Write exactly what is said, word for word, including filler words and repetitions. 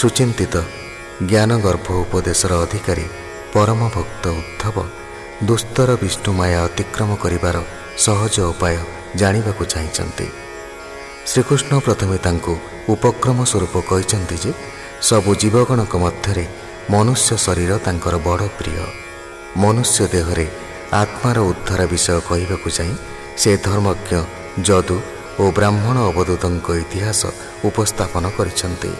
ସୁଚିନ୍ତିତ ଜ୍ଞାନଗର୍ଭ ଉପଦେଶର ଅଧିକାରୀ ପରମ ଭକ୍ତ ଉଦ୍ଧବ ଦୁସ୍ତର ବିଷ୍ଣୁମାୟା ଅତିକ୍ରମ କରିବାର ସହଜ ଉପାୟ ଜାଣିବାକୁ ଚାହିଁଛନ୍ତି। ଶ୍ରୀକୃଷ୍ଣ ପ୍ରଥମେ ତାଙ୍କୁ ଉପକ୍ରମ ସ୍ୱରୂପ କହିଛନ୍ତି ଯେ ସବୁ ଜୀବଗଣଙ୍କ ମଧ୍ୟରେ ମନୁଷ୍ୟ ଶରୀର ତାଙ୍କର ବଡ଼ ପ୍ରିୟ। ମନୁଷ୍ୟ ଦେହରେ ଆତ୍ମାର ଉଦ୍ଧାର ବିଷୟ କହିବାକୁ ଯାଇ ସେ ଧର୍ମଜ୍ଞ ଯଦୁ ଓ ବ୍ରାହ୍ମଣ ଅବଧୂତଙ୍କ ଇତିହାସ ଉପସ୍ଥାପନ କରିଛନ୍ତି।